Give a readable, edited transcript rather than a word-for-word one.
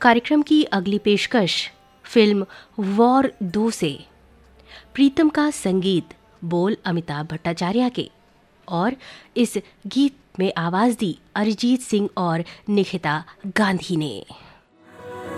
कार्यक्रम की अगली पेशकश फिल्म वॉर 2 से। प्रीतम का संगीत, बोल अमिताभ भट्टाचार्य के, और इस गीत में आवाज दी अरिजीत सिंह और निखिता गांधी ने।